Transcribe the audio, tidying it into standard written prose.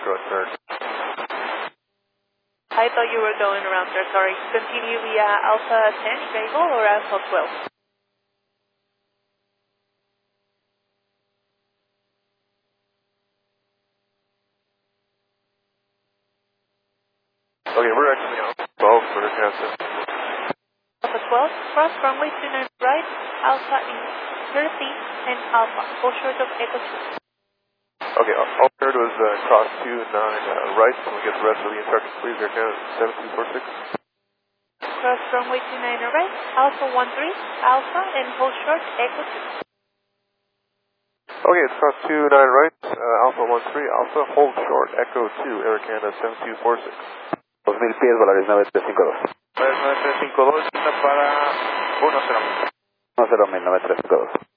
go turn. I thought you were going around there, sorry. Continue via Alpha 10 Bagel or Alpha 12? Okay, we're actually on 12 for the cancer. Alpha 12, cross runway 29 right, Alpha in 30 and Alpha, full short of Echo 2. Okay, all third was cross 29 right. Can we get the rest of the instructions, please? Air Canada 7246. Cross runway 29 right, Alpha 13, Alpha and full short Echo 2. Okay, it's cross 29 right, Alpha 13, Alpha, hold short, Echo 2, Air Canada 7246. 2000 pies, Volaris 9352. Volaris 9352, para 10. 10.000, 9352.